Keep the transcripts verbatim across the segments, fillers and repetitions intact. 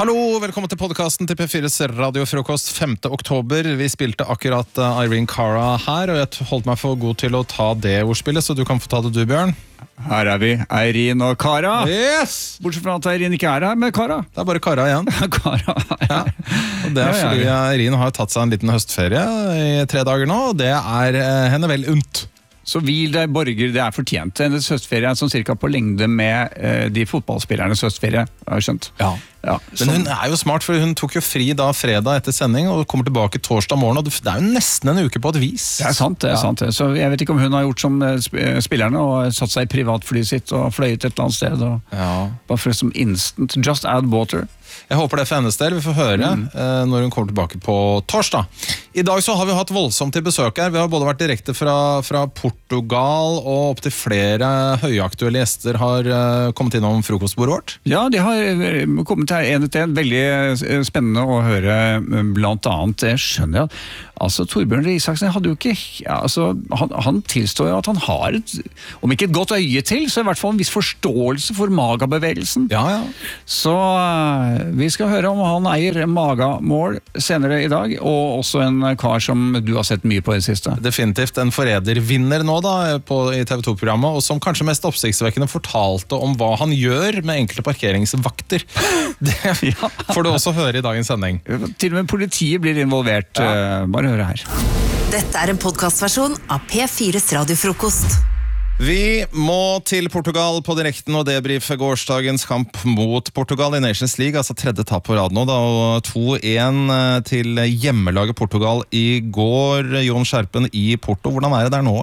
Hallo, velkommen til podcasten til P fires radiofrokost femte oktober. Vi spilte akkurat uh, Irene Cara her, og jeg holdt meg for god til å ta det ordspillet, så du kan få ta det du, Bjørn. Her er vi, Irene og Cara. Yes! Bortsett fra at Irene ikke er her med Cara. Det er bare Cara igjen. Cara, ja. Og det er fordi Irene har tatt seg en liten høstferie i tre dager nå, og det er uh, henne vel unt. Så vil det borger, det er fortjent. Hennes høstferie er sånn cirka på lengde med eh, de fotballspillernes høstferie, har jeg skjønt. Ja. Ja, men hun er jo smart, for hun tok jo fri da fredag etter sending, og kommer tilbake torsdag morgen, og det er jo nesten en uke på et vis. Det er sant, det er ja. sant. Så jeg vet ikke om hun har gjort som spillerne, og satt seg i privatflyet sitt, og fløyet et eller annet sted, og ja. bare for som instant, just add water. Jeg håper det for hennes del. Vi får høre mm. eh, når hun kommer tilbake på torsdag. I dag så har vi hatt voldsomt til besøk her. Vi har både vært direkte fra, fra Portugal, og opp til flere høyaktuelle gjester har uh, kommet innom frokostbordet vårt. Ja, de har kommet her en etter en. Veldig spennende å høre blant annet. Det skjønner jeg. Altså, Torbjørn Røe Isaksen hadde jo ikke... Ja, altså, han, han tilstår jo at han har et, om ikke et godt øye til, så i hvert fall en viss forståelse for magabevegelsen. Ja, ja. Så vi skal høre om han eier magamål senere i dag, og også en kar som du har sett mye på i det siste. Definitivt en forrædervinner nå da, på, i T V to-programmet, og som kanskje mest oppsiktsvekkende fortalte om hva han gjør med enkelte parkeringsvakter. Det ja. får du også høre i dagens sending. Til og med politiet blir involvert. Ja. Bare høre her. Dette er en podcastversjon av P fires radiofrokost. Vi må til Portugal på direkten og debrife gårsdagens kamp mot Portugal i Nations League, altså tredje tap på rad nå da, og to en til hjemmelaget Portugal i går. Jon Skjerpen i Porto, hvordan er det der nå?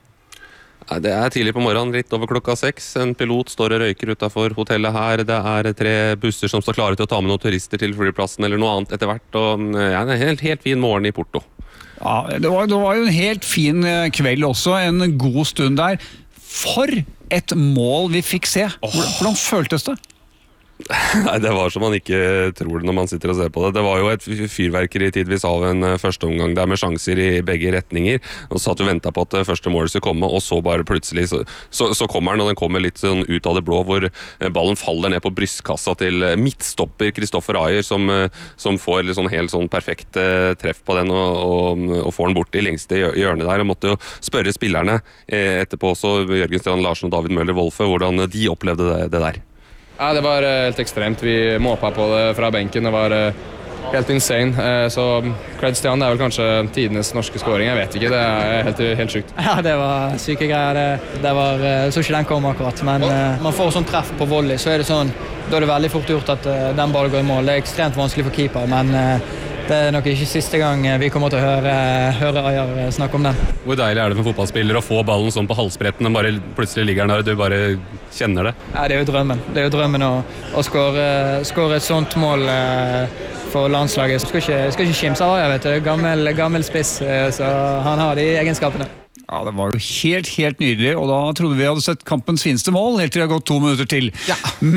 Det er tidlig på morgenen, litt over klokka seks. En pilot står og røyker utenfor hotellet her. Det er tre busser som står klare til å ta med noen turister til flyplassen eller noe annet etter hvert. Og ja, det er en helt, helt fin morgen i Porto. Ja, det var, det var jo en helt fin kveld også, en god stund der. For et mål vi fikk se. Hvordan føltes det? Nei, det var som man ikke tror det når man sitter og ser på det. Det var jo et fyrverkeri tidvis av en første omgang der med sjanser i begge retninger. Og så satt vi ventet på at det første målet skulle komme, og så bare plutselig så, så, så kommer den, og den kommer litt sånn ut av det blå, hvor ballen faller ned på brystkassa til midtstopper Kristoffer Ajer, som, som får litt sånn helt sånn perfekt treff på den, og, og, og får den bort i lengste hjørnet der. Og måtte jo spørre spillerne etterpå også, Jørgen Strand Larsen og David Møller Wolfe, hvordan de opplevde det, det der. Ja, det var helt ekstremt. Vi måpet på det fra benken. Det var helt insane. Så creds til han, det er vel kanskje tidenes norske scoring. Jeg vet ikke, det er helt, helt sykt. Ja, det var syke greier. Det, det var, så ikke den kom akkurat. Men man får sånn treff på volley, så er det sånn, da er det veldig fort gjort at den ballen går i mål. Det er ekstremt vanskelig for keeper, men det er nok ikke siste gang vi kommer til å høre, høre Ajer snakke om den. Hvor deilig er det for fotballspillere å få ballen sånn på halsbretten, og bare plutselig ligger den der, og du bare kjenner det? Ja, det er jo drømmen. Det er jo drømmen å, å skåre, skåre et sånt mål for landslaget. Skal ikke, skal ikke kimse av Ajer, vet du. Gammel, gammel spiss, så han har de egenskapene. Ja, det var jo helt, helt nydelig, og da trodde vi hadde sett kampens fineste mål, helt til det har gått to minutter til. Ja.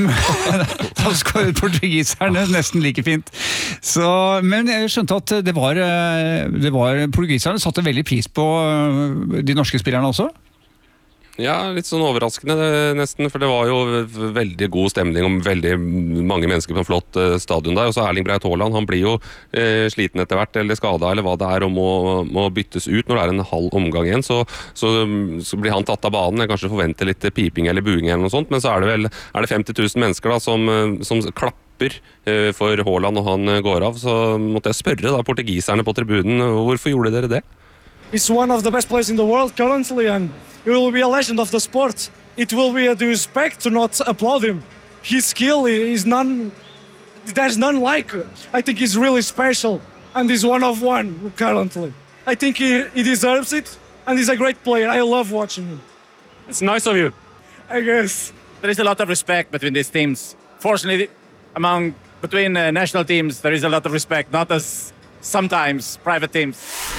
Da skåret portugiserne nesten like fint. Så, men jeg skjønte at det var, det var portugiserne satte veldig pris på de norske spillerne også. Ja, litt sånn overraskende nesten, for det var jo veldig god stemning om veldig mange mennesker på en flott stadion der, og så Erling Braut Haaland, han blir jo eh, sliten etter hvert, eller skadet, eller hva det er, og må, må byttes ut når det er en halv omgang igjen, så, så, så blir han tatt av banen. Jeg kanskje forventer litt piping eller buing eller noe sånt, men så er det vel er det femti tusen mennesker da, som, som klapper eh, for Haaland og han går av, så måtte jeg spørre da portugiserne på tribunen, hvorfor gjorde dere det? He's one of the best players in the world currently, and he will be a legend of the sport. It will be a disrespect to not applaud him. His skill is none, there's none like. I think he's really special, and he's one of one currently. I think he, he deserves it, and he's a great player. I love watching him. It's nice of you. I guess. There is a lot of respect between these teams. Fortunately, among between uh, national teams, there is a lot of respect, not as sometimes private teams.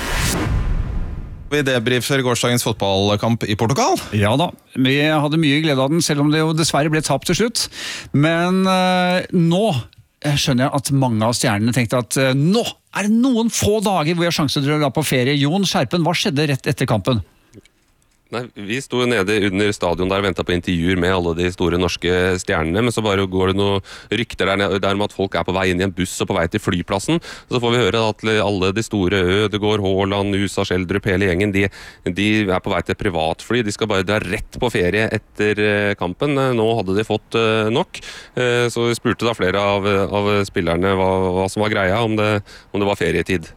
Vi debrifer gårsdagens fotballkamp i Portugal. Ja da, vi hadde mye glede av den, selv om det jo dessverre ble tapt til slutt. Men uh, nå skjønner jeg at mange av stjernene tenkte at uh, nå er det noen få dager hvor vi har sjanse til å dra på ferie. Jon Skjerpen, hva skjedde rett etter kampen? Nei, vi sto nede under stadion der og ventet på intervjuer med alle de store norske stjernene, men så bare går det noen rykter der, der om at folk er på vei inn i en buss og på vei til flyplassen. Så får vi høre at alle de store, Ødegaard, Haaland, Usa, Schjelderup, hele gjengen, de, de er på vei til privatfly. De skal bare dra rett på ferie etter kampen. Nå hadde de fått nok. Så vi spurte da flere av, av spillerne hva, hva som var greia, om det, om det var ferietid.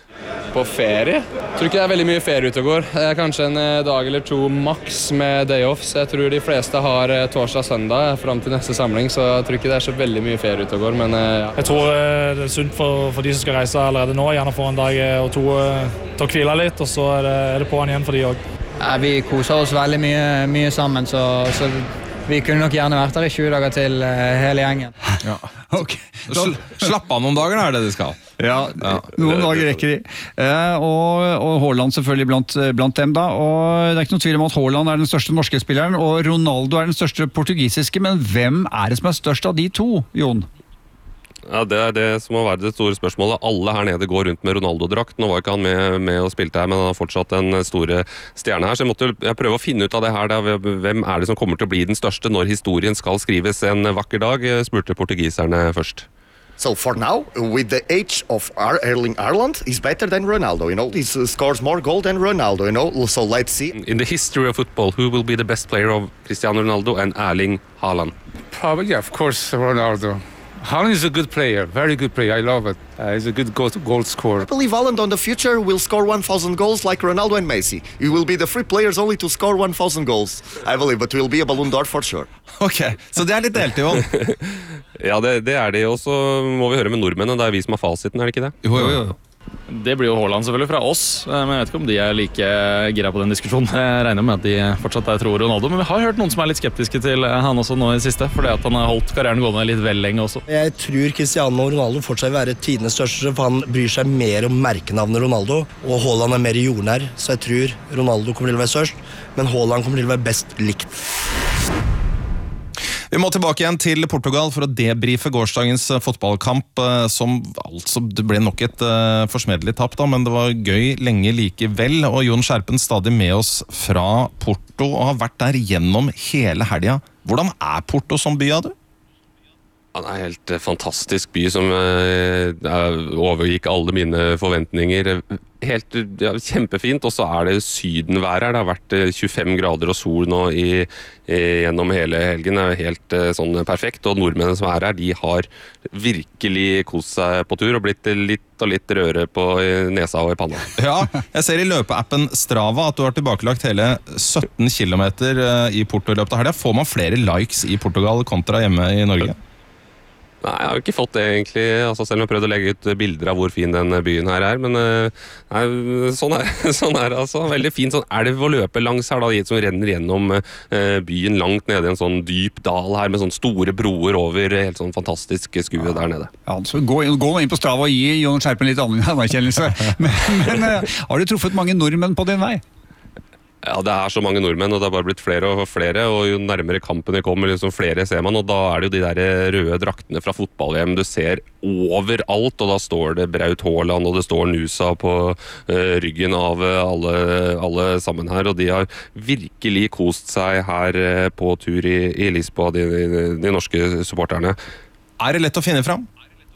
På ferie? Jeg tror ikke det er veldig mye ferie ute og går. Det er kanskje en dag eller to maks med day off, så jeg tror de fleste har torsdag og søndag frem til neste samling, så jeg tror ikke det er så veldig mye ferie ute og går, men ja. Jeg tror det er sunt for, for de som skal reise allerede nå, gjerne få en dag og to til å hvile litt, og så er det, er det på igjen for de også. Ja, vi koser oss veldig mye, mye sammen, så, så vi kunne nok gjerne vært der i tjue dager til hele gjengen. Ja. Okay. Slapp av noen dager, er det de skal. Ja, ja, noen dager rekker de. Eh, og, og Haaland selvfølgelig blant, blant dem da. Og det er ikke noen tvil om at Haaland er den største norske spilleren, og Ronaldo er den største portugisiske, men hvem er det som er størst av de to, Jon? Ja, det er det som må være det store spørsmålet. Alle her nede går rundt med Ronaldo-drakt. Nå var ikke han med, med og spilte her, men han har fortsatt en store stjerne her. Så jeg måtte jeg prøve å finne ut av det her. Da. Hvem er det som kommer til å bli den største når historien skal skrives en vakker dag? Spurte portugiserne først. So for now, with the age of Erling Haaland, he's better than Ronaldo. You know, he scores more goals than Ronaldo. You know, so let's see. In the history of football, who will be the best player of Cristiano Ronaldo and Erling Haaland? Probably, yeah, of course, Ronaldo. Haaland is a good player, very good player. I love it. Uh, he's a good goal, goal scorer. I believe Haaland on the future will score one thousand goals like Ronaldo and Messi. He will be the three players only to score one thousand goals. I believe, but will be a Ballon d'Or for sure. Ok, så det er litt delt, Johan. Ja, det, det er det, og så må vi høre med nordmennene. Det er vi som har fasiten, er det ikke det? Jo, jo, jo. Det blir jo Haaland selvfølgelig fra oss, men jeg vet ikke om de er like gira på den diskusjonen. Jeg regner med at de fortsatt er tror Ronaldo, men vi har hørt noen som er litt skeptiske til han også nå i siste, fordi at han har holdt karrieren gående litt vel lenge også. Jeg tror Cristiano Ronaldo fortsatt vil være tidenes største, for han bryr seg mer om merkenavnet Ronaldo, og Haaland er mer jordnær, så jeg tror Ronaldo kommer til å være størst, men Haaland kommer til å være best likt. Vi må tilbake igjen til Portugal for å debrife gårsdagens fotballkamp, som altså det ble nok et uh, forsmedelig tapp, da, men det var gøy lenge likevel. Og Jon Skjerpen stadig med oss fra Porto og har vært der gjennom hele helga. Hvordan er Porto som by, du? Han er en helt fantastisk by som uh, overgikk alle mine forventninger. Helt ja, kjempefint, og så er det sydenvær her. Det har vært tjuefem grader og sol nå i, i, gjennom hele helgen. Det er helt uh, sånn perfekt, og nordmennene som er her, de har virkelig kost seg på tur og blitt litt og litt røre på nesa og i panna. Ja, jeg ser i løpeappen Strava at du har tilbakelagt hele sytten kilometer i Porto i løpet av helga. Får man flere likes i Portugal kontra hjemme i Norge? Nei, jeg har ikke fått det egentlig, altså, selv om jeg prøvde å legge ut bilder av hvor fin den byen her er, men nei, sånn er, sånn er det altså. Veldig fin sånn elv å løpe langs her, da, som renner gjennom eh, byen langt nede i en sånn dyp dal her, med sånne store broer over, helt sånn fantastisk skue der nede. Ja, så gå, gå inn på Strava og gi Jon Skjerpen litt anerkjennelse. Men, men har du truffet mange nordmenn på din vei? Ja, det er så mange nordmenn, og det har bare blitt flere og flere, og jo nærmere kampen det kommer, liksom flere ser man, og da er det jo de der røde draktene fra fotball-V M du ser overalt, og da står det Braut Haaland, og det står Nusa på uh, ryggen av alle, alle sammen her, og de har virkelig kost seg her uh, på tur i, i Lisboa, de, de, de norske supporterne. Er det lett å finne fram?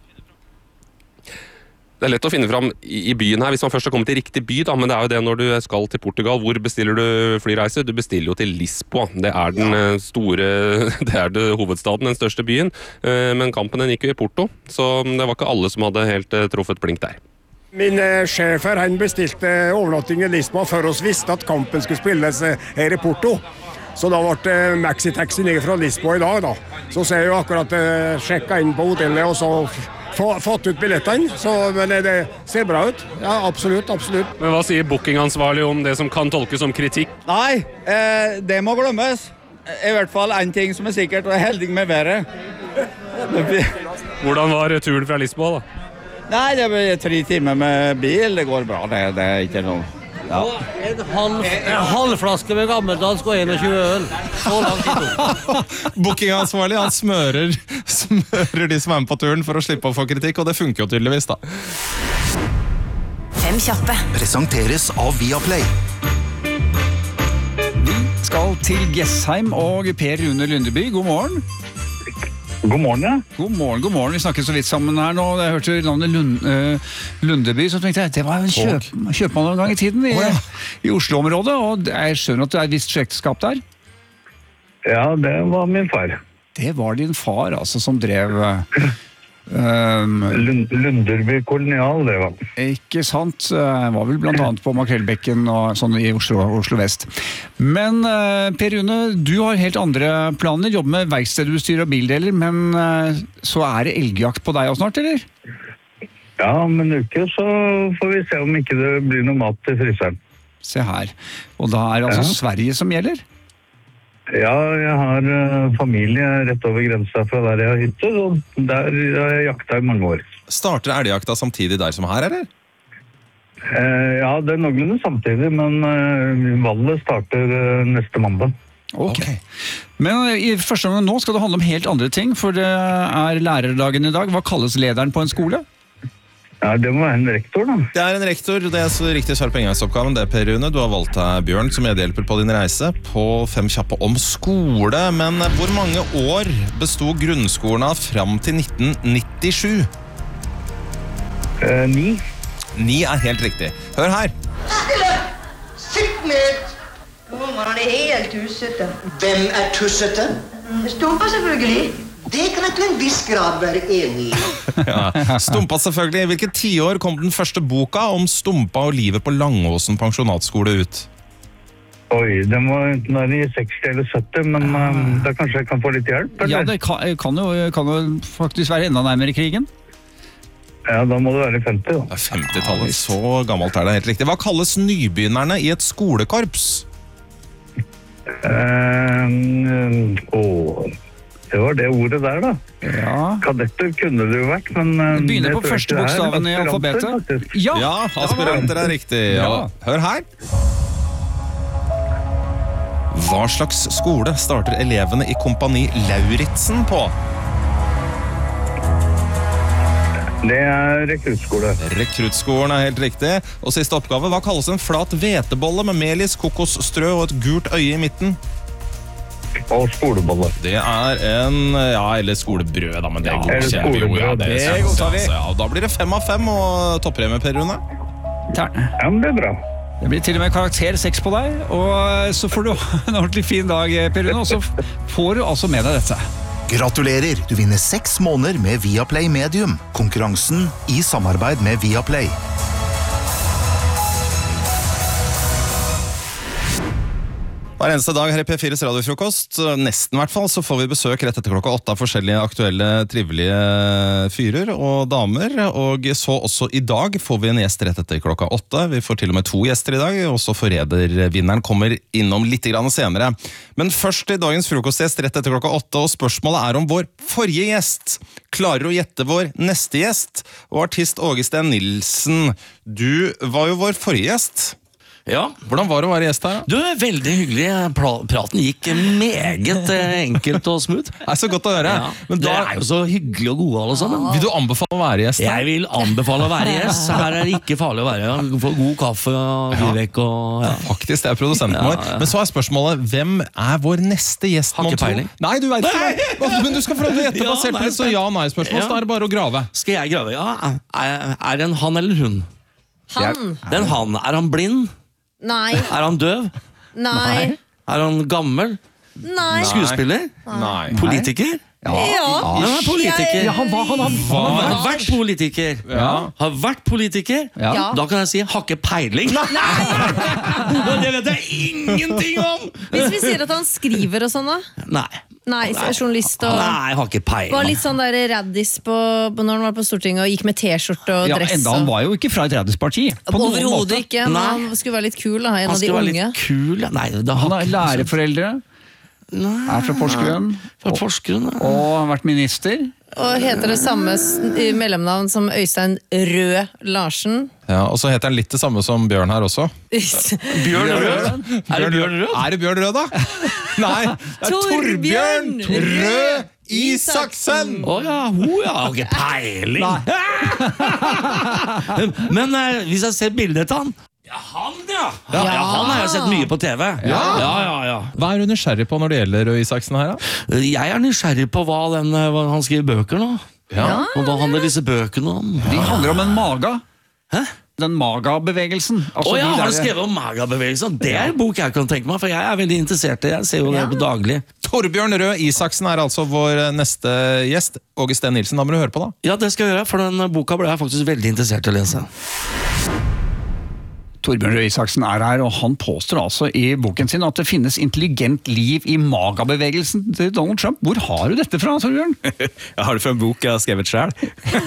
Det er lett å finne fram i byen her, hvis man først har kommet til riktig by, da, men det er jo det når du skal til Portugal. Hvor bestiller du flyreise? Du bestiller jo til Lisboa. Det er den store, det er det hovedstaden, den største byen. Men kampen den gikk jo i Porto, så det var ikke alle som hadde helt truffet blink der. Min eh, sjef her, han bestilte overnatting i Lisboa for oss visste at kampen skulle spilles eh, her i Porto. Så da ble det eh, maxitaxi ned fra Lisboa i dag da. Så ser jeg jo akkurat eh, sjekket inn på hotellet og så fått ut billettene, så, men det ser bra ut. Ja, absolutt, absolutt. Men hva sier bookingansvarlig om det som kan tolkes som kritikk? Nei, eh, det må glemmes. I hvert fall en ting som er sikkert, og er heldig med været. Hvordan var turen fra Lisboa da? Nei, det blir tre timer med bil, det går bra, det, det er ikke noe. Ja. En, halv, en halv flaske med gammeldansk og enogtjue øl. Så langt i to. Bookingansvarlig, han smører, smører de som er med på turen for å slippe å få kritikk, og det funker jo tydeligvis da. Fem kjappe. Presenteres av Viaplay. til Jessheim og Per Rune Lundeby. God morgen. God morgen, ja. God morgen, god morgen. Vi snakker så vidt sammen her nå. Jeg hørte navnet Lund, uh, Lundeby, så tenkte jeg, det var en kjøp, kjøpmann en gang i tiden i, oh, ja. i Oslo-området, og jeg skjønner at det er et visst slektskap der. Ja, det var min far. Det var din far, altså, som drev... Uh, Um, Lund, Lunderby kolonial, det var. Ikke sant, jeg var vel blant annet på Makrellbekken og sånn i Oslo, Oslo Vest. Men uh, Per Rune, du har helt andre planer, jobber med verkstedutstyr og bildeler, men uh, så er det elgjakt på deg også snart, eller? Ja, om en uke så får vi se om ikke det blir noe mat til fryseren. Se her, og da er det altså ja. Sverige som gjelder? Ja, jeg har uh, familie rett over grensa fra der jeg har hytte, og der har jeg jakta i mange år. Starter elgjakta samtidig der som her, eller? Uh, ja, det er noenlunde samtidig, men uh, valget starter uh, neste mandag. Ok. Men uh, i første gang nå skal det handle om helt andre ting, for det er lærerdagen i dag. Hva kalles lederen på en skole? Ja, det må være en rektor, da. Det er en rektor, det er så riktig svar på engangsoppgaven. Det er Per Rune, du har valgt deg Bjørn som medhjelper på din reise på Fem kjappe om skole. Men hvor mange år bestod grunnskolen av fram til nitten nittisju? Eh, ni. Ni er helt riktig. Hør her. Stille! Sitt ned! Man er helt tussete. Hvem er tussete? Stumpa selvfølgelig. Det kan jeg til en viss grad være enig i. Ja, Stumpa selvfølgelig. Hvilket tiår kom den første boka om Stumpa og livet på Langåsen pensjonatskole ut? Oi, det må være i seksti eller sytti, men um, da kanskje jeg kan få litt hjelp, eller? Ja, det kan, kan, jo, kan jo faktisk være enda nærmere krigen. Ja, da må det være femti, da. Ja, femti-tallet, så gammelt er det helt riktig. Hva kalles nybegynnerne i et skolekorps? Um, åh... Det var det ordet der, da. Ja. Kadetter kunne det jo vært, men... Det begynner på første bokstaven i alfabetet. Ja, ja, aspiranter er riktig. Ja. Hør her. Hva slags skole starter elevene i Kompani Lauritzen på? Det er rekruttskole. Rekruttskolen er helt riktig. Og siste oppgave, hva kalles en flat hvetebolle med melis, kokosstrø og et gult øye i midten? Og skolebolle. Det er en, ja, eller skolebrød da, men det ja, går ikke vi jo, ja, det, det godtar vi. Ja, da blir det fem av fem og toppremie, Per Rune. Ja, men det er bra. Det blir til og med karakter seks på deg, og så får du en ordentlig fin dag, Per Rune, og så får du altså med deg dette. Gratulerer, du vinner seks måneder med Viaplay Medium. Konkurransen i samarbeid med Viaplay. Hver eneste dag her i P fires radiofrokost, nesten i hvert fall, så får vi besøk rett etter klokka åtte av forskjellige aktuelle, trivelige fyrer og damer, og så også i dag får vi en gjest rett etter klokka åtte. Vi får til og med to gjester i dag, også forrædervinneren kommer innom litt grann senere. Men først til dagens frokostgjest rett etter klokka åtte, og spørsmålet er om vår forrige gjest. Klarer å gjette vår neste gjest? Og artist Åge Steen Nilsen, du var jo vår forrige gjest. Ja. Hvordan var det å være gjest her? Du, veldig hyggelig. Praten gikk meget enkelt og smooth. Det er så godt å høre. Ja. Men da... Det er jo så hyggelig og gode alle sammen. Vil du anbefale å være gjest? Jeg vil anbefale å være gjest. Her er det ikke farlig å være. Få god kaffe og bivek og... Ja. Faktisk, det er produsenten ja, ja. vår. Men så er spørsmålet, hvem er vår neste gjest? Har ikke peiling. Nei, du vet ikke. Men du skal få lov til å gjette basert på litt så ja-nei-spørsmål. Så er det bare å grave. Skal jeg grave? Ja. Er, er det en han eller hun? Han. Den han. Er han blind? Nei. Er han døv? Nei. Er han gammel? Nei. Skuespiller? Nei. Politiker? Ja. Ja. Han er politiker. Ja, han var, han har, han har vært politiker. Ja. Har vært politiker. Ja. Da kan jeg si, har ikke peiling. Nei. Det vet jeg ingenting om. Hvis vi sier at han skriver og sånn da? Nei. Nei, journalist og... Nei, jeg har ikke peiling. Var litt sånn der raddis på, når han var på Stortinget og gikk med t-skjorte og ja, dress. Enda han var jo ikke fra et raddisparti. Overhodet ikke, men han skulle være litt kul da, en han av de unge. Kul, ja. Nei, han er læreforeldre. Nei, er fra Porsgrunn. Fra Porsgrunn, ja. Og har vært minister. Og heter det samme mellomnavn som Øystein Rød Larsen. Ja, og så heter han litt det samme som Bjørn her også. Bjørn Rød? Er det Bjørn Rød? Er det Bjørn Rød da? Nei, det er Torbjørn Rød Isaksen! Å oh, ja, ho ja, har ikke peiling. Men eh, hvis jeg ser bildet av han, Han, ja. Ja, ja, han har jeg sett mye på T V. Ja. Ja, ja, ja. Hva er du nysgjerrig på når det gjelder Røe Isaksen her, da? Jeg er nysgjerrig på hva, den, hva han skriver bøker nå. Ja. Og hva handler disse bøkene om? De handler om en maga. Hæ? Den maga-bevegelsen. Altså, Å ja, de har du der- skrevet om maga-bevegelsen? Det er en bok jeg kan tenke meg, for jeg er veldig interessert i det. Jeg ser jo det på daglig. Torbjørn Røe Isaksen er altså vår neste gjest. Åge Steen Nilsen, da må du høre på da. Ja, det skal jeg gjøre, for den boka ble jeg faktisk veldig interessert i å lese. Torbjørn Røe Isaksen er her, og han påstår altså i boken sin at det finnes intelligent liv i maga-bevegelsen til Donald Trump. Hvor har du dette fra, Torbjørn? Jeg har det fra en bok jeg har skrevet selv.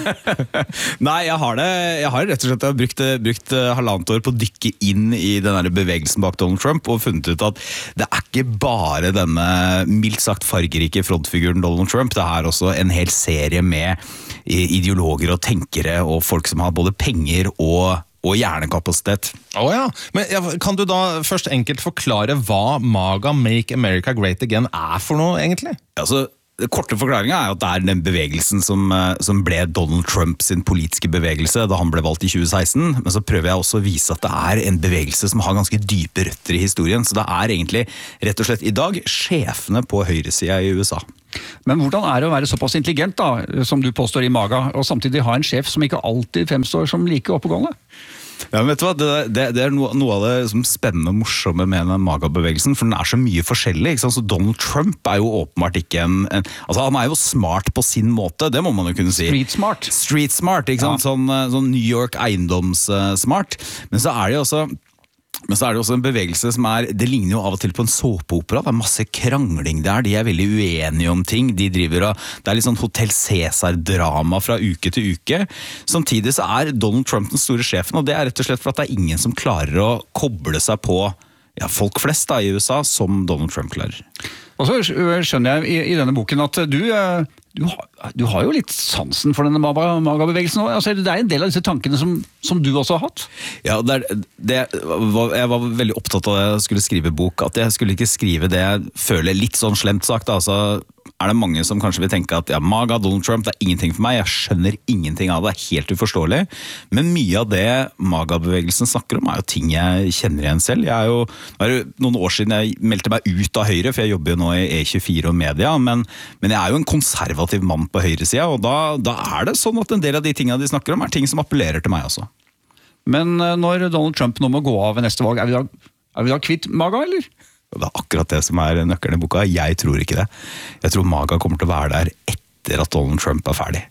Nei, jeg har det jeg har rett og slett jeg har brukt, brukt halvannet år på å dykke inn i den der bevegelsen bak Donald Trump, og funnet ut at det er ikke bare denne mildt sagt fargerike frontfiguren Donald Trump, det er også en hel serie med ideologer og tenkere og folk som har både penger og og hjernekapasitet. Å ja, men ja, kan du da først enkelt forklare hva MAGA, Make America Great Again, er for noe egentlig? Altså, det korte forklaringen er at det er den bevegelsen som, som ble Donald Trump sin politiske bevegelse da han ble valgt i tjue seksten, men så prøver jeg også å vise at det er en bevegelse som har ganske dype røtter i historien, så det er egentlig rett og slett i dag sjefene på høyresida i U S A. Men hvordan er det å være såpass intelligent da, som du påstår i MAGA, og samtidig ha en sjef som ikke alltid fremstår som like oppegående? Ja, men vet du hva? Det, det, det er noe, noe av det liksom, spennende og morsomme med den MAGA-bevegelsen, for den er så mye forskjellig. Ikke sant? Så Donald Trump er jo åpenbart ikke en, en altså han er jo smart på sin måte, det må man jo kunne si. Street smart. Street smart, ikke sant? Ja. Sånn, sånn New York eiendomssmart. Men så er det jo også Men så er det også en bevegelse som er, det ligner jo av og til på en såpeopera, det er masse krangling der, de er veldig uenige om ting, de driver og, det er litt sånn Hotel Cæsar-drama fra uke til uke. Samtidig så er Donald Trump den store sjefen, og det er rett og slett for at det er ingen som klarer å koble seg på ja, folk flest da, i U S A som Donald Trump klarer. Og så skjønner jeg i, i denne boken at du, du, du har jo litt sansen for denne MAGA-bevegelsen. Altså, det er en del av disse tankene som, som du også har hatt. Ja, det er, det, jeg var veldig opptatt av det jeg skulle skrive bok, at jeg skulle ikke skrive det jeg føler litt sånn slemt sagt. Altså, er det mange som kanskje vil tenke at ja, MAGA, Donald Trump, det er ingenting for meg, jeg skjønner ingenting av det, det er helt uforståelig. Men mye av det MAGA-bevegelsen snakker om er jo ting jeg kjenner igjen selv. Jeg er jo, det er jo noen år siden jeg meldte meg ut av Høyre, for jeg jobber jo nå i E tjuefire og media, men, men jeg er jo en konservativ mann på høyresida, og da, da er det sånn at en del av de tingene de snakker om er ting som appellerer til meg også. Men når Donald Trump nå må gå av ved neste valg, er vi da, er vi da kvitt MAGA, eller? Det er akkurat det som er nøkkelen i boka. Jeg tror ikke det. Jeg tror MAGA kommer til å være der etter at Donald Trump er ferdig.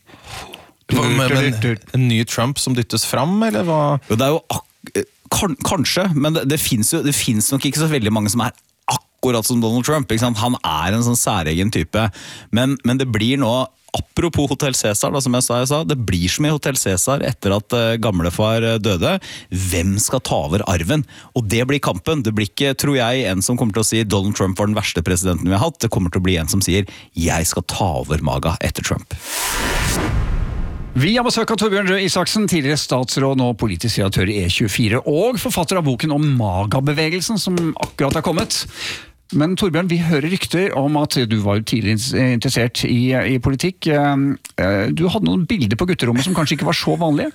Men, men en ny Trump som dyttes fram, eller hva? Jo, det er jo kan, kanskje, men det, det finnes jo det finnes nok ikke så veldig mange som er akkurat som Donald Trump, ikke sant? Han er en sånn særegen type, men, men det blir nå apropos Hotel Cæsar, da, som jeg sa, jeg sa, det blir så mye Hotel Cæsar etter at uh, gamlefar uh, døde. Hvem skal ta over arven? Og det blir kampen. Det blir ikke, tror jeg, en som kommer til å si Donald Trump var den verste presidenten vi har hatt. Det kommer til å bli en som sier jeg skal ta over MAGA etter Trump. Vi har besøk av Torbjørn Røe Isaksen, tidligere statsråd og politisk redaktør i E tjuefire, og forfatter av boken om MAGA-bevegelsen som akkurat har kommet. Men Torbjørn, vi hører rykter om at du var jo tidlig interessert i, i politikk. Du hadde noen bilder på gutterommet som kanskje ikke var så vanlige?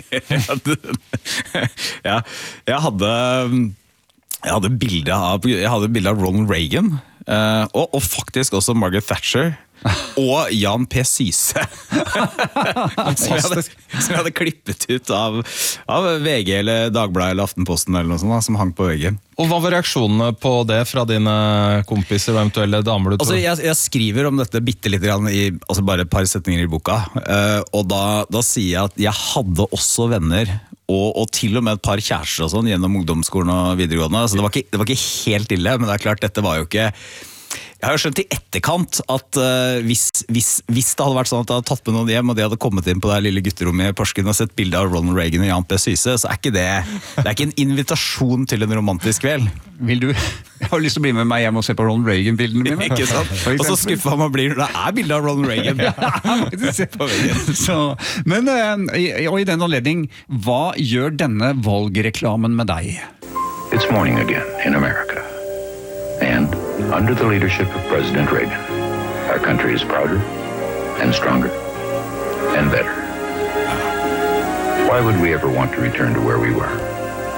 Ja, jeg hadde, jeg hadde bilder av, jeg hadde bilder av Ronald Reagan, og, og faktisk også Margaret Thatcher. Og Jan P. Syse som, jeg hadde, som jeg hadde klippet ut av, av V G eller Dagbladet eller Aftenposten eller noe sånt da, som hang på veggen. Og hva var reaksjonene på det fra dine kompiser og eventuelle damer du tror? Altså, jeg, jeg skriver om dette bitte litt grann i, altså bare et par setninger i boka, uh, og da, da sier jeg at jeg hadde også venner og, og til og med et par kjærester og sånn gjennom ungdomsskolen og videregående, så det var ikke, det var ikke helt ille, men det er klart dette var jo ikke. Jeg har jo skjønt i etterkant at uh, hvis, hvis, hvis det hadde vært sånn at jeg hadde tatt med noen hjem, og de hadde kommet inn på det lille gutterommet i Porsgrunn og sett bilder av Ronald Reagan og Jan P. Syse, så er ikke det, det er ikke en invitasjon til en romantisk kveld. Vil du, jeg har lyst til å bli med meg hjem og se på Ronald Reagan-bildene mine. Ikke sant? Og så skuffa man blir når det er bilder av Ronald Reagan. Ja, se på veggen. Så, men, uh, og i den anledning, hva gjør denne valgreklamen med deg? It's morning again in America. And under the leadership of President Reagan, our country is prouder and stronger and better. Why would we ever want to return to where we were?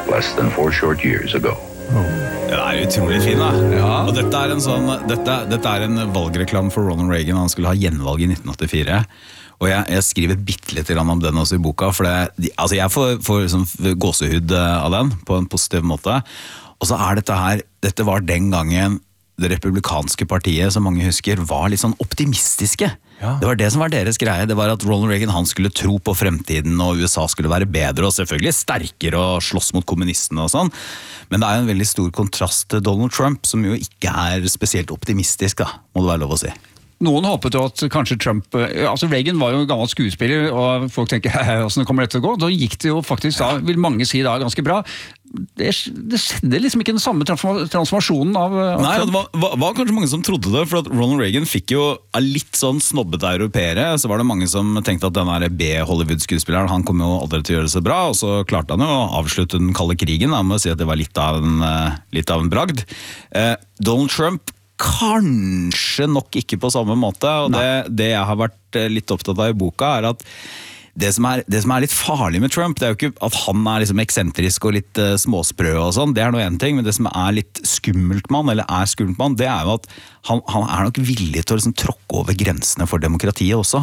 less than four short years ago. Det er utrolig fin da. Ja. Og dette er en sånn dette, dette er en valgreklam for Ronald Reagan. Han skulle ha gjenvalg i nitten åttifire. Og jeg, jeg skriver bittelitt om den også i boka, for det, altså jeg får, får liksom gåsehud av den på en positiv måte. Og så er dette her, dette var den gangen det republikanske partiet, som mange husker, var litt sånn optimistiske. Ja. Det var det som var deres greie. Det var at Ronald Reagan han skulle tro på fremtiden, og U S A skulle være bedre, og selvfølgelig sterkere og slåss mot kommunistene og sånn. Men det er jo en veldig stor kontrast til Donald Trump, som jo ikke er spesielt optimistisk, da, må det være lov å si. Noen håpet jo at kanskje Trump, altså Reagan var jo en gammel skuespiller, og folk tenker, hvordan kommer dette til å gå? Da gikk det jo faktisk, da vil mange si da, ganske bra. Det, det skjedde liksom ikke den samme transformasjonen av, av Nei, det var, var, var kanskje mange som trodde det, for at Ronald Reagan fikk jo litt sånn snobbete europeere, så var det mange som tenkte at denne B-Hollywood-skuespilleren, han kom jo aldri til å gjøre det så bra, og så klarte han jo å avslutte den kalde krigen, da, med å si at det var litt av en, litt av en bragd. Eh, Donald Trump kanskje nok ikke på samme måte, og det, det jeg har vært litt opptatt av i boka er at det som er, det som er litt farlig med Trump, det er jo ikke at han er liksom eksentrisk og litt uh, småsprø og sånn, det er noe en ting, men det som er litt skummelt med han, eller er skummelt med han, det er jo at han, han er nok villig til å liksom tråkke over grensene for demokratiet også.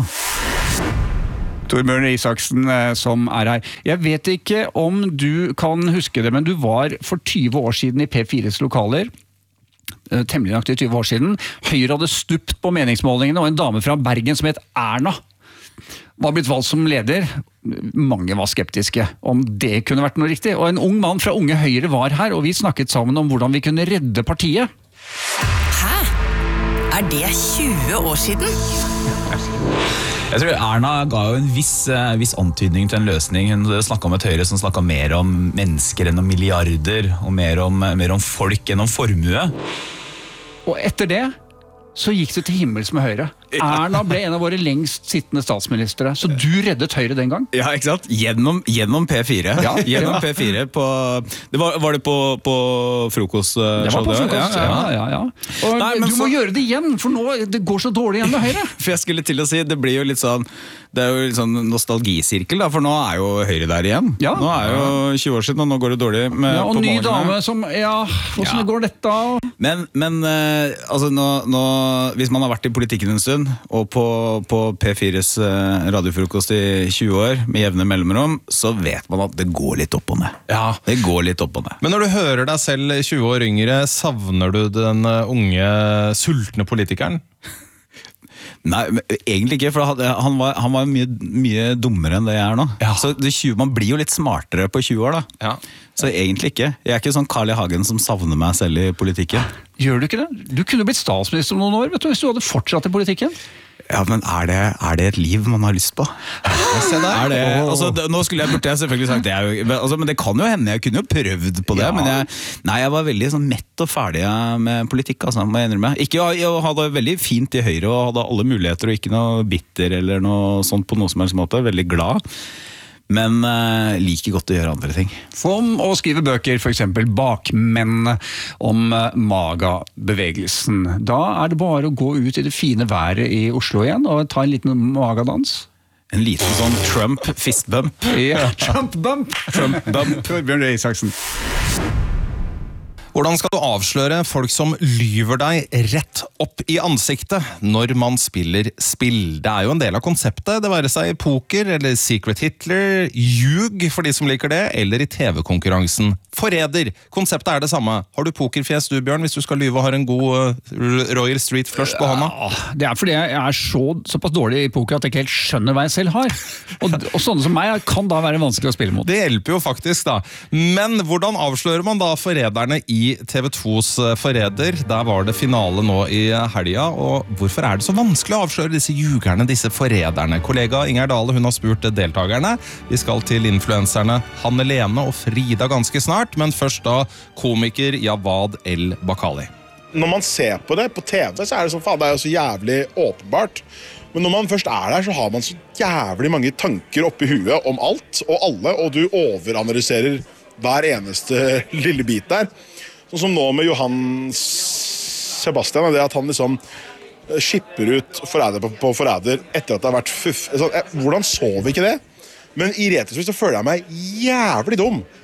Torbjørn Røe Isaksen som er her. Jeg vet ikke om du kan huske det, men du var for tyve år siden i P fires lokaler, temmelig nøyaktig tyve år siden. Høyre hadde stupt på meningsmålingene, og en dame fra Bergen som het Erna var blitt valgt som leder. Mange var skeptiske om det kunne vært noe riktig. Og en ung mann fra Unge Høyre var her, og vi snakket sammen om hvordan vi kunne redde partiet. Hæ? Er det tjue år siden? Jeg tror Erna ga jo en viss, viss antydning til en løsning. Hun snakket om et Høyre som snakket mer om mennesker enn om milliarder, og mer om, mer om folk enn om formue. Og etter det så gikk det til himmels med Høyre. Erna ble en av våre lengst sittende statsministre, så du reddet Høyre den gang? Ja, ikke sant? Gjennom, gjennom P fire. Ja, gjennom ja. P fire på, det var, var det på, på frokost? Det var på frokost, ja, ja, ja. ja. Og Nei, du må for, gjøre det igjen, for nå det går så dårlig igjen med Høyre. For jeg skulle til å si, det blir jo litt sånn, det er jo litt sånn nostalgisirkel, da, for nå er jo Høyre der igjen. Ja. Nå er jo tjue år siden, og nå går det dårlig med, ja, og på ny målene. Dame som, ja, hvordan ja. går dette? Men, men uh, altså, nå, nå, hvis man har vært i politikken en stund, og på, på P fires radiofrokost i tjue år med jevne mellomrom, så vet man at det går litt opp og ned. Ja. Det går litt opp og ned. Men når du hører deg selv tjue år yngre, savner du den unge, sultne politikeren? Nei, egentlig ikke, for han var, han var mye, mye dummere enn det jeg er nå. Ja. Så det tjue, man blir jo litt smartere på tjue år da. Ja. Så egentlig ikke. Jeg er ikke sånn Carl I. Hagen som savner meg selv i politikken. Gjør du ikke det? Du kunne blitt statsminister om noen år, vet du, hvis du hadde fortsatt i politikken. Ja, men er det, er det et liv man har lyst på? Er det, altså, det, nå skulle jeg burde jeg selvfølgelig sagt det, jeg, altså, men det kan jo hende, jeg kunne jo prøvd på det, ja. men jeg, nei, jeg var veldig sånn mett og ferdig med politikk, altså, må jeg innrømme. Ikke, jeg, jeg hadde veldig fint i Høyre og hadde alle muligheter og ikke noe bitter eller noe sånt på noe som helst måte, veldig glad. Men uh, liker godt å gjøre andre ting. Som å skrive bøker, for eksempel Bakmenn om uh, Maga-bevegelsen. Da er det bare å gå ut i det fine været i Oslo igjen og ta en liten magadans. En liten sånn Trump-fistbump. Ja, Trump-bump. Trump-bump. Torbjørn Røe Isaksen. Hvordan skal du avsløre folk som lyver deg rett opp i ansiktet når man spiller spill? Det er jo en del av konseptet, det være seg i poker eller Secret Hitler, ljug for de som liker det, eller i T V-konkurransen. Forræder! Konseptet er det samme. Har du pokerfjes du, Bjørn, hvis du skal lyve og har en god uh, Royal Street flush på hånda? Ja, det er fordi jeg er så, såpass dårlig i poker at jeg ikke helt skjønner hva jeg selv har. Og, og sånne som meg kan da være vanskelig å spille mot. Det hjelper jo faktisk da. Men hvordan avslører man da forræderne i T V tos Forræder? Der var det finale nå i helga, og hvorfor er det så vanskelig å avsløre disse ljugerne, disse forræderne? Kollega Inger Dale, hun har spurt deltakerne. Vi skal til influenserne Hanne Lene og Frida ganske snart, men først da komiker Jawad El-Bakali. Når man ser på det på T V, så er det sånn, faen, det er jo så jævlig åpenbart. Men når man først er der, så har man så jævlig mange tanker oppi huet om alt og alle, og du overanalyserer hver eneste lille bit der. Sånn som nå med Johan Sebastian, det at han liksom skipper ut forræder på, på forræder etter at det har vært fuff. Sånn, jeg, hvordan så vi ikke det? Men i retrospekt så føler jeg meg jævlig dum.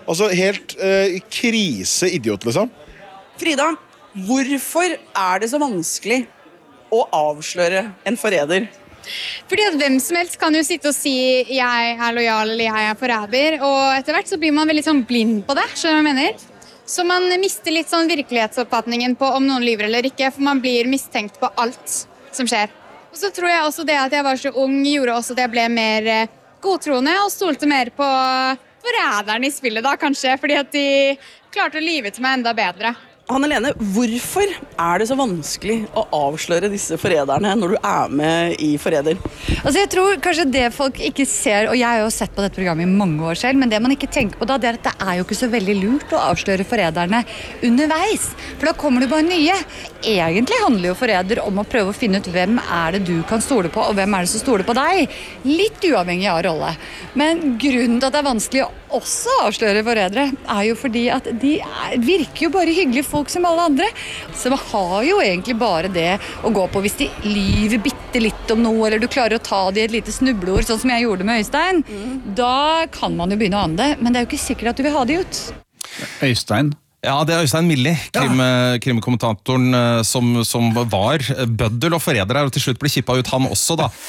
Altså helt eh, kriseidiot, liksom. Frida, hvorfor er det så vanskelig å avsløre en forræder? Fordi at hvem som helst kan jo sitte og si jeg er lojal eller jeg er forræder, og etter hvert så blir man veldig sånn blind på det, skjønner du hva jeg mener? Så man mister litt sånn virkelighetsoppfatningen på om noen lyver eller ikke, for man blir mistenkt på alt som skjer. Og så tror jeg også det at jeg var så ung gjorde også at jeg ble mer godtroende og stolte mer på forræderne i spillet da, kanskje, fordi at de klarte å lyve til meg enda bedre. Hanne-Lene, hvorfor er det så vanskelig å avsløre disse forræderne når du er med i Forræder? Altså jeg tror kanskje det folk ikke ser, og jeg har jo sett på dette programmet i mange år selv, men det man ikke tenker på da, det er at det er jo ikke så veldig lurt å avsløre forræderne underveis, for da kommer det bare nye. Egentlig handler jo Forræder om å prøve å finne ut hvem er det du kan stole på, og hvem er det som stoler på deg. Litt uavhengig av rolle. Men grunnen til at det er vanskelig å også avsløre forrædere, er jo fordi at de er, virker jo bare hyggelige folk som alle andre. Så man har jo egentlig bare det å gå på hvis de lyver bitte litt om noe, eller du klarer å ta det i et lite snubleord, sånn som jeg gjorde med Øystein. Mm. Da kan man jo begynne å ane det, men det er jo ikke sikkert at du vil ha det ut. Øystein? Ja, det er Øystein Milli, krim, ja. krimkommentatoren som, som var bøddel og forræder her, og til slutt ble kippet ut han også da.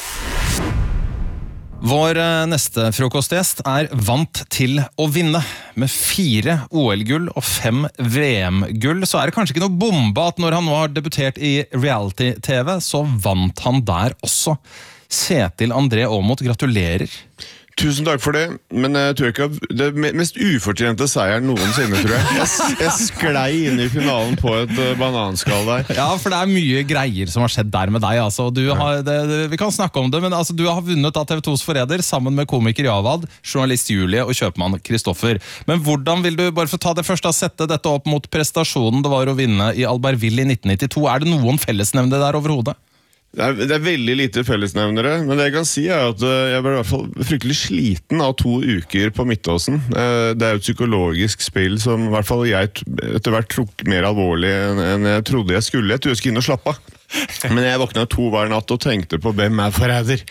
Vår neste frokostgjest er vant til å vinne. Med fire O L-gull og fem V M-gull, så er det kanskje ikke noe bombe at når han nå har debutert i reality-T V, så vant han der også. Kjetil André Aamodt, gratulerer. Tusen takk for det, men jeg tror ikke at det mest ufortjente seieren noensinne, tror jeg. Jeg, jeg sklei inn i finalen på et uh, bananskall der. Ja, for det er mye greier som har skjedd der med deg, altså. Du har, det, det, vi kan snakke om det, men altså, du har vunnet av T V tos Forræder sammen med komiker Javad, journalist Julie og kjøpmann Kristoffer. Men hvordan vil du, bare for å ta det først, da, sette dette opp mot prestasjonen det var å vinne i Albertville i nitten nittito? Er det noen fellesnevnere der overhodet? Det er, det er veldig lite fellesnevnere, men det jeg kan si er at jeg ble i hvert fall fryktelig sliten av to uker på Midtåsen. Det er jo et psykologisk spill som i hvert fall jeg etter hvert tok mer alvorlig enn jeg trodde jeg skulle. Jeg tror jeg skulle inn og slappe av. Men jeg våkna to hver natt og tenkte på hvem er forræder.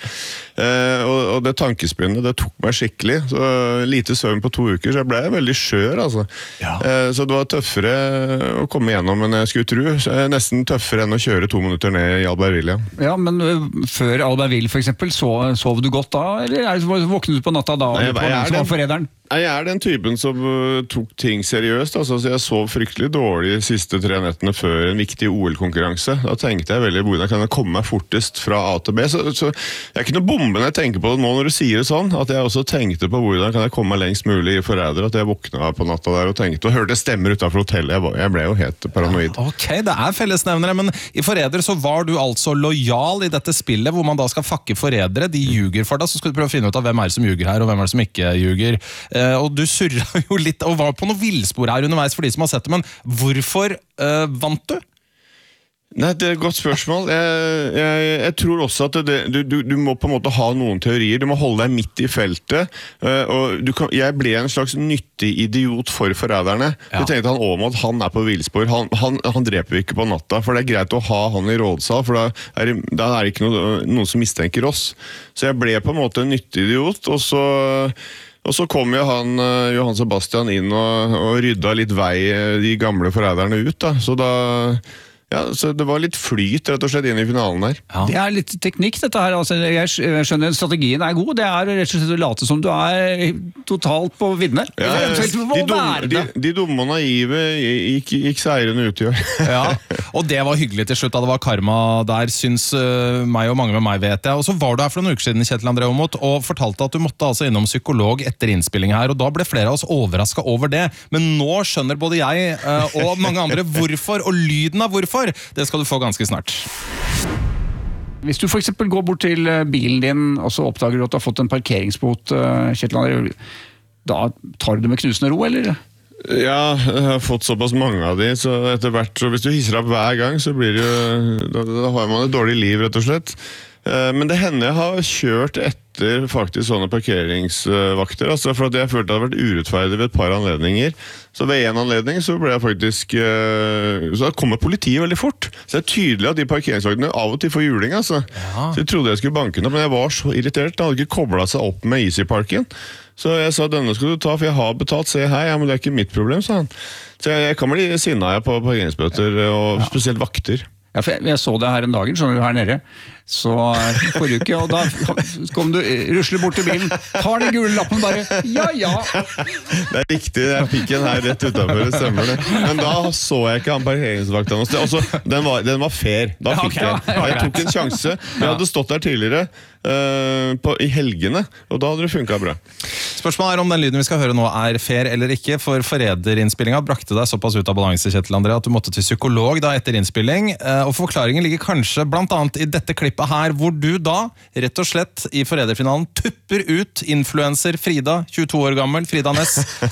Eh, og, og det tankespinnet, det tok meg skikkelig. Så lite søvn på to uker, så jeg ble veldig skjør, altså. Ja. Eh, så det var tøffere å komme gjennom enn jeg skulle tro. Nesten tøffere enn å kjøre to minutter ned i Albertville. Ja, men før Albertville for eksempel, så, sov du godt da? Eller våknet du på natta da? Nei, jeg, jeg, er den, forræderen? Jeg er den typen som uh, tok ting seriøst. Altså, så jeg sov fryktelig dårlig de siste tre nettene før en viktig O L-konkurranse. Da tenkte jeg veldig hvordan kan jeg komme meg fortest fra A til B. Så, så jeg er ikke noe bombe når jeg tenker på det nå når du sier det sånn, at jeg også tenkte på hvordan kan jeg komme meg lengst mulig i Forræder, at jeg våkna på natta der og tenkte, og hørte stemmer utenfor hotellet. Jeg, jeg ble jo helt paranoid. Ok, det er fellesnevnere, men i Forræder så var du altså lojal i dette spillet, hvor man da skal fakke forrædere. De ljuger for deg, så skal du prøve å finne ut av hvem er det som ljuger her, og hvem er det som ikke ljuger. Eh, og du surra jo litt, og var på noe villspor her underveis for de som har sett det, men hvorfor uh, vant du? Nei, det er et godt spørsmål. Jeg, jeg, jeg tror også at det, du, du, du må på en måte ha noen teorier. Du må holde deg midt i feltet. Uh, og du kan, jeg ble en slags nyttig idiot for forræderne. Ja. Jeg tenkte han Aamodt, han er på villspor. Han, han, han dreper ikke på natta, for det er greit å ha han i rådsal, for da er, da er det ikke noe, noen som mistenker oss. Så jeg ble på en måte en nyttig idiot, og så... Og så kom jo han, Johan Sebastian inn og, og rydda litt vei de gamle forræderne ut da. Så da... Ja, så det var litt flyt rett og slett inn i finalen der. Ja. Det er litt teknikk dette her, altså, jeg skjønner strategien er god, det er rett og slett å late som du er totalt på vidne. Ja, de, dumme, de, de dumme og naive gikk, gikk seirende ut i år. Ja, og det var hyggelig til slutt da det var karma der, syns uh, meg og mange med meg vet jeg. Og så var du her for noen uker siden, Kjetil André Aamodt, og fortalte at du måtte altså innom psykolog etter innspilling her, og da ble flere av oss overrasket over det. Men nå skjønner både jeg uh, og mange andre hvorfor, og lyden av hvorfor. Det skal du få ganske snart. Hvis du for eksempel går bort til bilen din, og så oppdager du at du har fått en parkeringsbot, Kjetil André, da tar du det med knusende ro, eller? Ja, jeg har fått såpass mange av de, så etter hvert, så hvis du hisser opp hver gang, så blir det jo, da, da har man et dårlig liv, rett og slett. Men det hender jeg har kjørt etter faktisk sånne parkeringsvakter, altså for at jeg følte det hadde vært urettferdig ved et par anledninger. Så ved en anledning så ble jeg faktisk, så da kommer politiet veldig fort. Så det er tydelig at de parkeringsvaktene av og til får juling, altså. Ja. Så jeg trodde jeg skulle banke den opp, men jeg var så irritert, jeg hadde ikke koblet seg opp med Easy Parken. Så jeg sa, denne skal du ta, for jeg har betalt, se her, ja, men det er ikke mitt problem, sa han. Så jeg, jeg kan bli sinnet på parkeringsbøter, og ja. Spesielt vakter. Ja, for jeg, jeg så det her en dagen, skjønner du, her nede. Så forrige uke, og da kom du, rusler bort til bilen, tar den gule lappen bare, ja, ja. Det er riktig, jeg fikk en her rett utenfor, det stemmer det. Men da så jeg ikke han parkeringsvakten noe sted. Altså, den var, den var fair, da fikk jeg den. Jeg tok en sjanse, men jeg hadde stått der tidligere uh, på, i helgene, og da hadde det funket bra. Spørsmålet er om den lyden vi skal høre nå er fair eller ikke, for forræderinnspillingen brakte deg såpass ut av balanse, Kjetil André, at du måtte til psykolog da etter innspilling, uh, og forklaringen ligger kanskje blant annet i dette klippet her, hvor du da, rett og slett i forræderfinalen, tupper ut influencer Frida, tjueto år gammel, Frida Ness,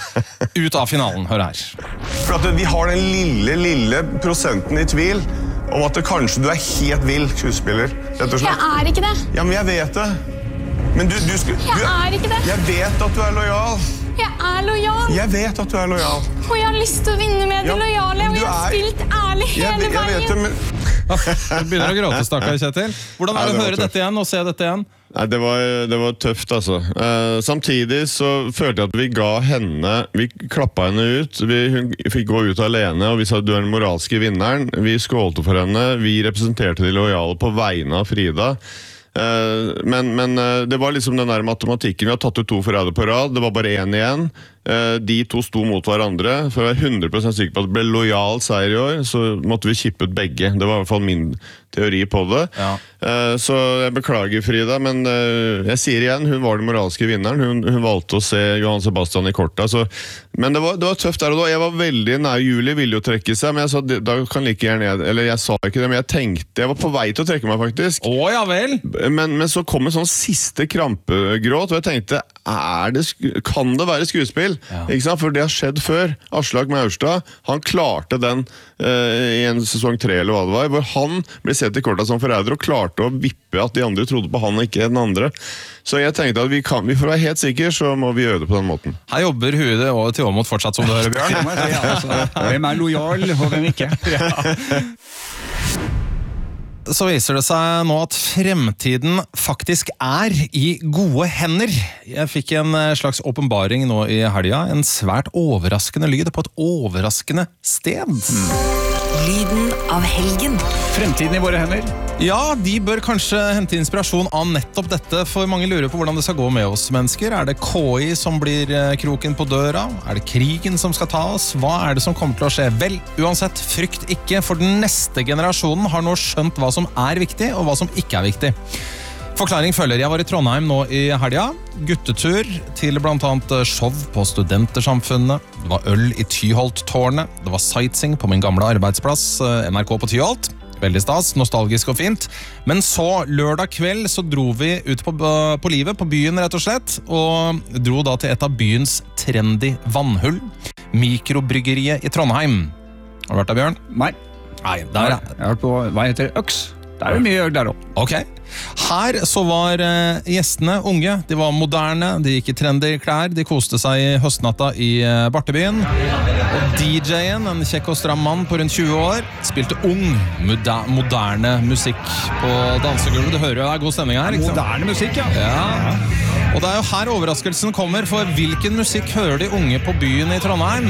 ut av finalen. Hør her. For at vi har den lille, lille prosenten i tvil om at det kanskje du er helt vill skuespiller, rett og slett. Jeg er ikke det. Ja, men jeg vet det. Men du, du, du, jeg er ikke det. Jeg vet at du er lojal. Jeg er lojal. Jeg vet at du er lojal. Og jeg har lyst til å vinne med de ja, lojale, og jeg har er... spilt ærlig hele jeg, jeg veien. Vet det, men... Du begynner å gråte, stakkar Kjetil. Hvordan er det å høre dette igjen og se dette igjen? Nei, det var, det var tøft, altså. Eh, samtidig så følte jeg at vi ga henne, vi klappet henne ut, vi, hun fikk gå ut alene, og vi sa du er den moralske vinneren. Vi skålte for henne, vi representerte de lojale på vegne av Frida. Eh, men, men det var liksom den der matematikken, vi har tatt ut to forræder på rad, det var bare en igjen. Eh, de to sto mot hverandre. For å være hundre prosent sikker på at det ble lojal seier i år, så måtte vi kippe ut begge. Det var i hvert fall min teori på det. Ja. Eh, så jeg beklager, Frida, men eh, jeg sier igjen, hun var den moralske vinneren. Hun, hun valgte å se Johan Sebastian i kortet. Så, men det var, det var tøft der og da. Jeg var veldig nær Julie, ville jo trekke seg, men jeg sa, da kan like gjerne jeg, eller jeg sa ikke det, men jeg tenkte, jeg var på vei til å trekke meg faktisk. Å, ja vel. Men, men så kom en sånn siste krampegråt, og jeg tenkte, er det, kan det være skuespill? Ja. Ikke sant? For det har skjedd før. Aslak Maurstad, han klarte den uh, i en sesong tre eller hva det var, hvor han ble sett i kortet som forræder og klarte å vippe at de andre trodde på han og ikke den andre. Så jeg tenkte at vi kan, vi for å være helt sikre, så må vi gjøre det på den måten. Her jobber huet over til Åmot fortsatt, som du hører, Bjørn. Ja, altså, hvem er lojal, og hvem ikke? Ja. Så viser det seg nå at fremtiden faktisk er i gode hender. Jeg fikk en slags åpenbaring nå i helga, en svært overraskende lyd på et overraskende sted. Mm. Lyden av helgen. Fremtiden i våre hender. Ja, de bør kanskje hente inspirasjon av nettopp dette, for mange lurer på hvordan det skal gå med oss mennesker. Er det K I som blir kroken på døra? Er det krigen som skal ta oss? Hva er det som kommer til å skje? Vel, uansett, frykt ikke, for den neste generasjonen har nå skjønt hva som er viktig, og hva som ikke er viktig. Forklaring følger. Jeg var i Trondheim nå i helga. Guttetur til blant annet show på Studentersamfunnet. Det var øl i Tyholt-tårnet. Det var sightseeing på min gamle arbeidsplass, N R K på Tyholt. Veldig stas, nostalgisk og fint. Men så, lørdag kveld, så dro vi ut på, på livet, på byen rett og slett, og dro da til et av byens trendy vannhull, Mikrobryggeriet i Trondheim. Har du vært der, Bjørn? Nei. Nei, der, jeg har vært på, hva heter det? Øks. Det er jo mye øl der også. Ok. Her så var eh, gjestene unge, de var moderne, de gikk i trendy klær, de koste seg i høstnatta i eh, Bartebyen. Og D J-en, en kjekk og stram mann på rundt tjue år, spilte ung, moder moderne musikk på dansegulvet. Du hører jo det er god stemning her, ikke sant? Moderne musikk, ja. Ja. Og det er jo her overraskelsen kommer, for hvilken musikk hører de unge på byen i Trondheim?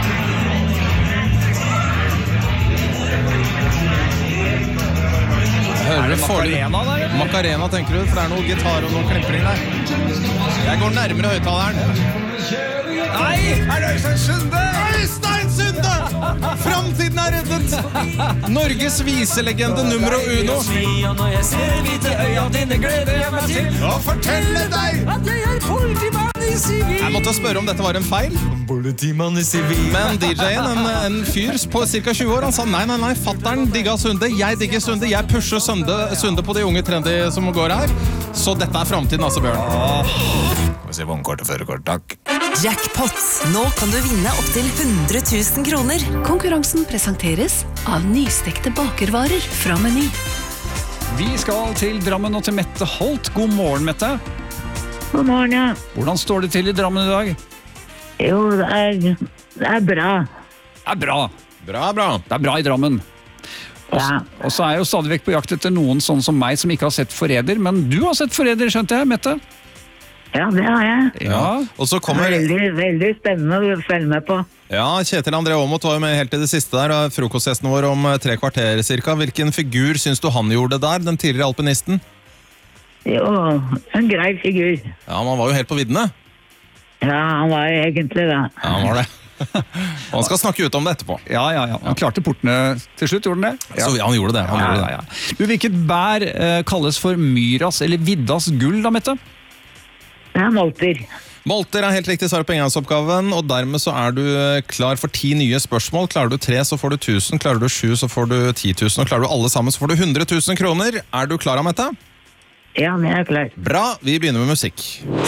Er det Macarena der? Macarena, tenker du? For det er noe gitar og noe klimpring der. Jeg går nærmere høyttaleren. Nei! Er det Øystein Sunde? Øystein Sunde! Framtiden er reddet! Norges viselegende numero uno. Når jeg ser hvite øya dine, gleder jeg meg til å fortelle deg at jeg er politimann i sivil. Jeg måtte spørre om dette var en feil. Politimann i sivil. Men D J-en, en, en fyr på cirka tjue år, han sa nei, nei, nei, fatteren digga Sunde, jeg digger Sunde, jeg pusher Sunde, Sunde på de unge trendy som går her. Så dette er fremtiden, altså, Bjørn. Skal vi se vognkort og førerkort, takk. Jackpot. Nå kan du vinne opp til hundre tusen kroner. Konkurransen presenteres av nystekte bakervarer fra Meny. Vi skal til Drammen og til Mette Holt. God morgen, Mette. God morgen, ja. Hvordan står det til i Drammen i dag? Jo, det er, det er bra. Det er bra. Bra, bra. Det er bra i Drammen. Ja. Og så er jeg jo stadig vekk på jakt etter noen sånn som meg som ikke har sett Forræder, men du har sett Forræder, skjønte jeg, Mette? Ja, det har jeg. Ja. Og så kommer... Veldig, veldig spennende å følge med på. Ja, Kjetil André Aamodt var jo med helt til det siste der, og frokostgjesten vår om tre kvarter cirka. Hvilken figur synes du han gjorde der, den tidligere alpinisten? Jo, en grei figur. Ja, men han var jo helt på viddene. Ja, han var egentlig det. Ja, han var det. Han skal snakke ut om det etterpå. Ja, ja, ja. Han klarte portene til slutt, gjorde han det? Ja, så, ja han gjorde det. Han ja, gjorde det. Ja, ja. Du, hvilket bær eh, kalles for myras eller viddas gull, da, Mette? Det er molter. Molter er helt riktig svar på engangsoppgaven, og dermed så er du klar for ti nye spørsmål. Klarer du tre, så får du tusen. Klarer du sju, så får du ti tusen. Og klarer du alle sammen, så får du hundre tusen kroner. Er du klar, Mette? Ja, men jeg er klar. Bra, vi begynner med musikk.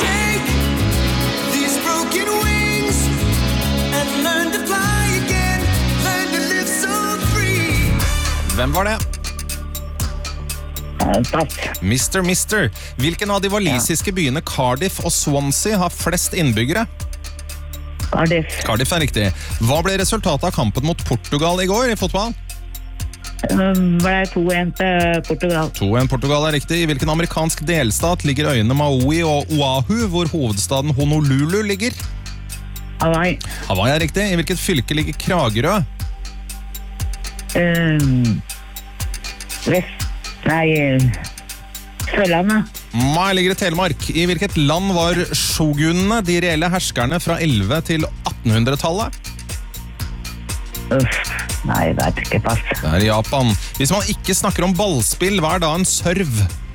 Hvem var det? Pass. mister Mister. Hvilken av de walisiske byene Cardiff og Swansea har flest innbyggere? Cardiff. Cardiff er riktig. Hva ble resultatet av kampen mot Portugal i går i fotball? Um, ble to en til Portugal. to en Portugal er riktig. I hvilken amerikansk delstat ligger øyene Maui og Oahu, hvor hovedstaden Honolulu ligger? Hawaii. Hawaii er riktig. I hvilket fylke ligger Kragerø? Um, vest. Nei, Sørlandet. Mai ligger i Telemark. I hvilket land var shogunene, de reelle herskerne fra elleve til attenhundretallet? Uff, nei, det er ikke pass. Det er Japan. Hvis man ikke snakker om ballspill, hva er da en serv?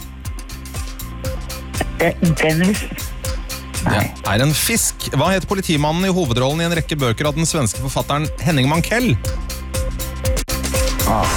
Tennis. Det er en fisk. Hva heter politimannen i hovedrollen i en rekke bøker av den svenske forfatteren Henning Mankell? Ah.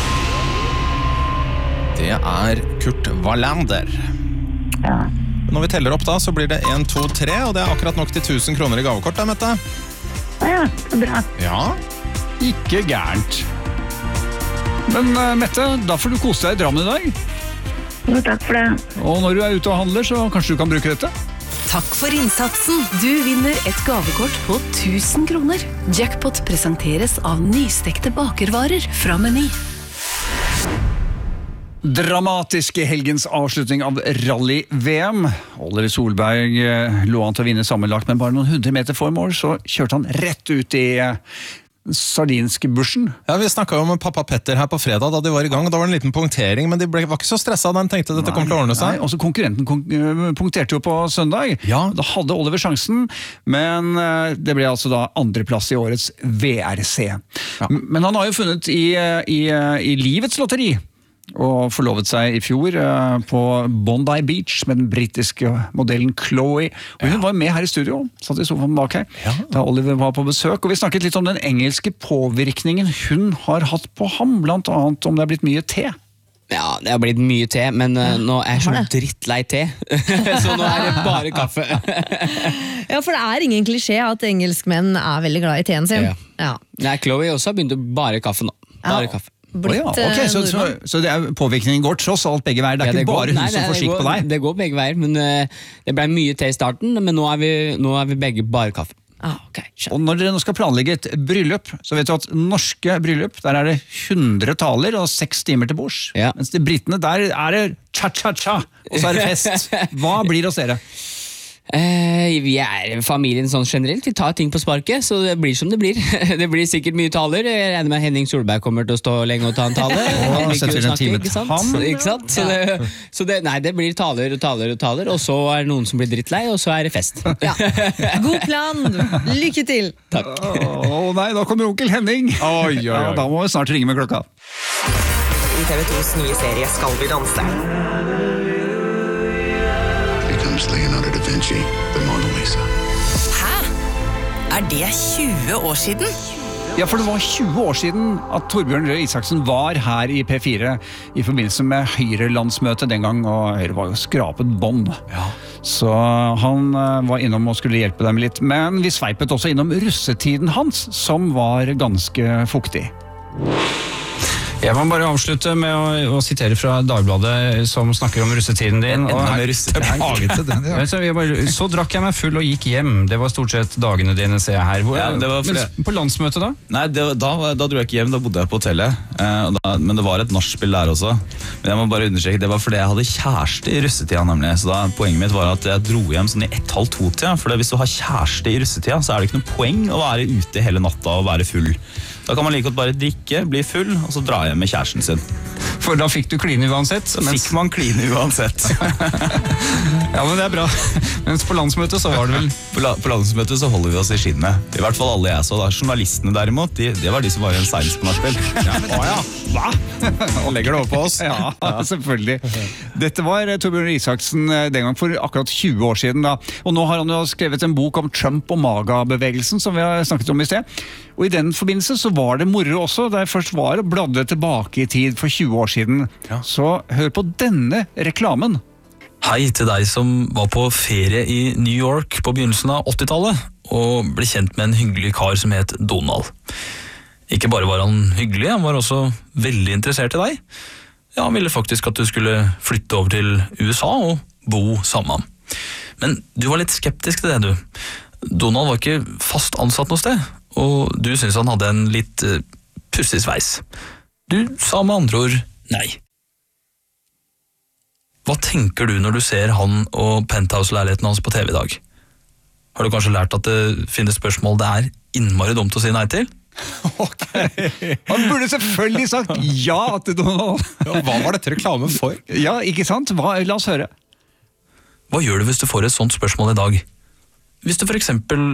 Det er Kurt Wallander. Ja. Når vi teller opp da, så blir det en, to, tre, og det er akkurat nok til tusen kroner i gavekort, da, Mette. Ja, bra. Ja. Ikke gærent. Men uh, Mette, da får du kose deg i Drammen i dag. Jo, takk for det. Og når du er ute og handler, så kanskje du kan bruke dette? Takk for innsatsen. Du vinner et gavekort på tusen kroner. Jackpot presenteres av nystekte bakervarer fra Meny. Dramatiske helgens avslutning av rally-V M. Oliver Solberg eh, lå han til å vinne sammenlagt, men bare noen hundre meter for mål, så kjørte han rett ut i eh, sardinske bushen. Ja, vi snakket jo med pappa Petter her på fredag da de var i gang, og da var det en liten punktering, men de ble, var ikke så stresset da de tenkte dette kom til å ordne seg. Nei, også konkurrenten kon punkterte jo på søndag. Ja. Da hadde Oliver sjansen, men eh, det ble altså da andreplass i årets V R C. Ja. Men han har jo funnet i, i, i livets lotteri, og forlovet seg i fjor uh, på Bondi Beach med den britiske modellen Chloe. Og hun ja. var med her i studio, satt i sofaen bak her, ja. da Oliver var på besøk. Og vi snakket litt om den engelske påvirkningen hun har hatt på ham, blant annet om det har blitt mye te. Ja, det har blitt mye te, men uh, nå er jeg så drittlei te. Så nå er det bare kaffe. Ja, for det er ingen klisjé at engelskmenn er veldig glad i teen sin. Ja. Ja. Nei, Chloe også har begynt å bare kaffe nå. Bare ja. kaffe. Blitt, oh ja. okay, så, så, så det er, påvirkningen går tross alt begge veier. Det er ja, det ikke går, bare hun nei, som får skikk på deg. Det går begge veier, men uh, det ble mye te i starten, men nå er vi, nå er vi begge bare kaffe. Ah, okay. Og når dere nå skal planlegge et bryllup, så vet du at norske bryllup, der er det hundre taler og seks timer til bords. Ja. Mens de brittene, der er det cha-cha-cha, og så er det fest. Hva blir hos dere? Eh, vi er familien sånn generelt. Vi tar ting på sparket, så det blir som det blir. Det blir sikkert mye taler. Jeg regner med Henning Solberg kommer til å stå lenge og ta en tale. Han liker å snakke, ikke sant? Ikke sant? Så, det, så det, nei, det blir taler og taler og taler, og så er det noen som blir drittlei, og så er det fest. Ja. God plan! Lykke til! Takk. Å oh, nei, da kommer onkel Henning. Oi, oi, oi. Ja, da må vi snart ringe med klokka. I T V tos nye serie Skal vi danse. Leonardo da Vinci, the Mona Lisa. Hæ? Er det tjue år siden? Ja, for det var tjue år siden at Torbjørn Røe Isaksen var her i P fire i forbindelse med Høyre-landsmøtet den gang, og Høyre var jo skrapet bånd. Ja. Så han var innom og skulle hjelpe dem litt, men vi sveipet også innom russetiden hans, som var ganske fuktig. Jeg må bare avslutte med å, å sitere fra Dagbladet som snakker om russetiden din. Enda mer russetid. Den, ja. så, bare, så drakk jeg meg full og gikk hjem. Det var stort sett dagene dine, ser jeg her. Hvor, ja, det var fordi... På landsmøtet da? Nei, det, da, da dro jeg ikke hjem, da bodde jeg på hotellet. Eh, da, men det var et nachspiel der også. Men jeg må bare understreke, det var fordi jeg hadde kjæreste i russetida, nemlig. Så da, poenget mitt var at jeg dro hjem sånn i ett halv to-tida. For hvis du har kjæreste i russetida, så er det ikke noe poeng å være ute hele natta og være full. Da kan man like godt bare drikke, bli full, og så dra hjem med kjæresten sin. For da fikk du kline uansett? Så mens... fikk man kline uansett. Ja, men det er bra. Mens på landsmøtet så var det vel... På, la, på landsmøtet så holder vi oss i skinnet. I hvert fall alle jeg så. Da. Journalistene derimot, de, de var de som var i en seiles på nachspiel. Ja, men... Åja, hva? Og legger det over på oss. Ja, ja, selvfølgelig. Dette var Torbjørn Røe Isaksen den gang for akkurat tjue år siden. Da. Og nå har han jo skrevet en bok om Trump og MAGA-bevegelsen, som vi har snakket om i sted. Og i den forbindelse så var det moro også, da jeg først var og bladde tilbake i tid for tjue år siden. Ja. Så hør på denne reklamen. Hei til deg som var på ferie i New York på begynnelsen av åttitallet og ble kjent med en hyggelig kar som het Donald. Ikke bare var han hyggelig, han var også veldig interessert i deg. Ja, han ville faktisk at du skulle flytte over til U S A og bo sammen. Men du var litt skeptisk til det, du. Donald var ikke fast ansatt noe sted, og du syntes han hadde en litt uh, pussig sveis. Du sa med andre ord nei. Hva tenker du når du ser han og penthouse-leiligheten hans på T V i dag? Har du kanskje lært at det finnes spørsmål det er innmari dumt å si nei til? Ok, han burde selvfølgelig sagt ja til Donald. Ja, hva var dette reklame for? Ja, ikke sant? Hva, la oss høre. Hva gjør du hvis du får et sånt spørsmål i dag? Hvis du for eksempel